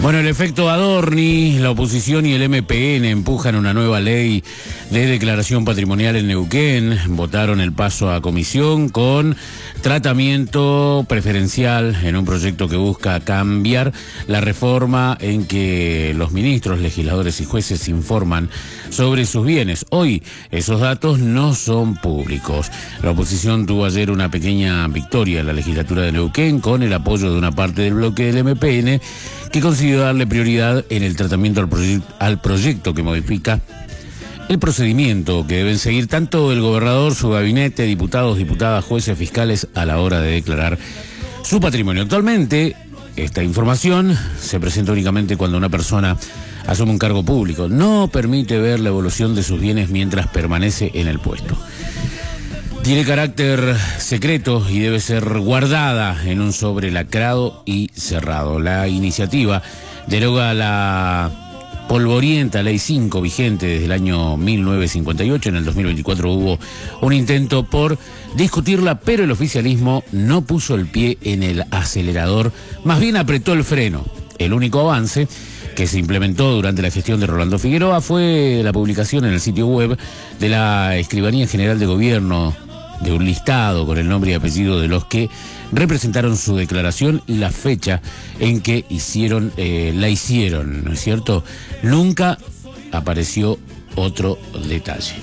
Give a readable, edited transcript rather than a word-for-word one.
Bueno, el efecto Adorni, la oposición y el MPN empujan una nueva ley de declaración patrimonial en Neuquén. Votaron el paso a comisión con tratamiento preferencial en un proyecto que busca cambiar la reforma en que los ministros, legisladores y jueces informan sobre sus bienes. Hoy esos datos no son públicos. La oposición tuvo ayer una pequeña victoria en la legislatura de Neuquén con el apoyo de una parte del bloque del MPN, que consiguió darle prioridad en el tratamiento al proyecto que modifica el procedimiento que deben seguir tanto el gobernador, su gabinete, diputados, diputadas, jueces, fiscales a la hora de declarar su patrimonio. Actualmente, esta información se presenta únicamente cuando una persona asume un cargo público. No permite ver la evolución de sus bienes mientras permanece en el puesto. Tiene carácter secreto y debe ser guardada en un sobre lacrado y cerrado. La iniciativa deroga la polvorienta Ley 5 vigente desde el año 1958. En el 2024 hubo un intento por discutirla, pero el oficialismo no puso el pie en el acelerador, más bien apretó el freno. El único avance que se implementó durante la gestión de Rolando Figueroa fue la publicación en el sitio web de la Escribanía General de Gobierno de un listado con el nombre y apellido de los que representaron su declaración y la fecha en que la hicieron, ¿no es cierto? Nunca apareció otro detalle.